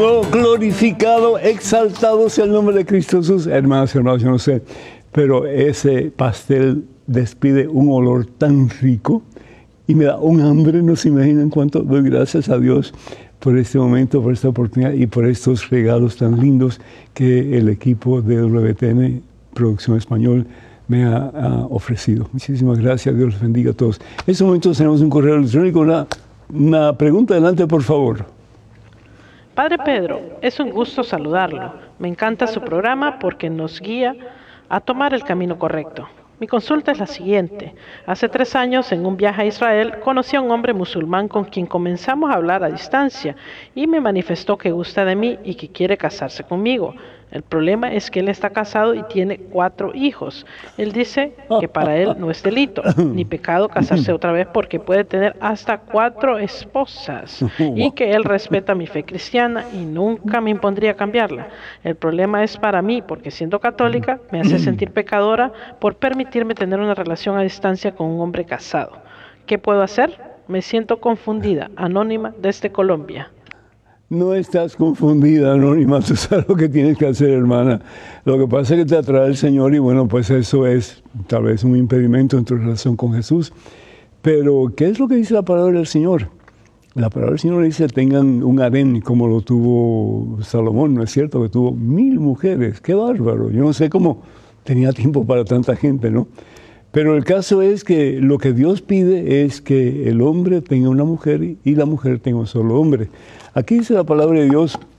Oh, glorificado, exaltado sea el nombre de Cristo Jesús. Hermanos y hermanos, yo no sé, pero ese pastel despide un olor tan rico y me da un hambre, no se imaginan cuánto doy gracias a Dios por este momento, por esta oportunidad y por estos regalos tan lindos que el equipo de WTN Producción Español me ha ofrecido. Muchísimas gracias, Dios los bendiga a todos. En este momento tenemos un correo electrónico, una pregunta, adelante por favor. Padre Pedro, es un gusto saludarlo. Me encanta su programa porque nos guía a tomar el camino correcto. Mi consulta es la siguiente. Hace 3 años, en un viaje a Israel, conocí a un hombre musulmán con quien comenzamos a hablar a distancia y me manifestó que gusta de mí y que quiere casarse conmigo. El problema es que él está casado y tiene 4 hijos. Él dice que para él no es delito ni pecado casarse otra vez porque puede tener hasta 4 esposas y que él respeta mi fe cristiana y nunca me impondría cambiarla. El problema es para mí porque siendo católica me hace sentir pecadora por permitirme tener una relación a distancia con un hombre casado. ¿Qué puedo hacer? Me siento confundida. Anónima desde Colombia. No estás confundida, Anónima, tú sabes lo que tienes que hacer, hermana. Lo que pasa es que te atrae el Señor y bueno, pues eso es tal vez un impedimento en tu relación con Jesús. Pero, ¿qué es lo que dice la palabra del Señor? La palabra del Señor dice, tengan un harén como lo tuvo Salomón, ¿no es cierto? Que tuvo 1000 mujeres, qué bárbaro. Yo no sé cómo tenía tiempo para tanta gente, ¿no? Pero el caso es que lo que Dios pide es que el hombre tenga una mujer y la mujer tenga un solo hombre. Aquí dice la palabra de Dios